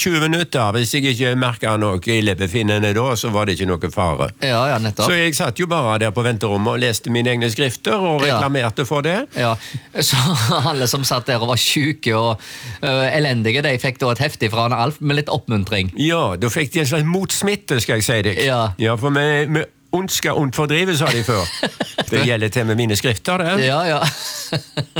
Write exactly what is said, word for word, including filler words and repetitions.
tjue minutter. Hvis jeg ikke merket noe illebefinnende da, så var det ikke noe fare. Ja, ja, nettopp. Så jeg satt jo bare der på venterommet og leste mine egne skrifter og reklamerte for det. Ja, så alle som satt der og var syke og uh, elendige, de fikk da et heftig fra Alf med litt oppmuntring. Ja, da fikk de en slags motsmitte, skal jeg si deg. Ja. Ja, for med, med ondska ondt fordrive, sa de før. Det gjelder til med mine skrifter, det. Ja, ja.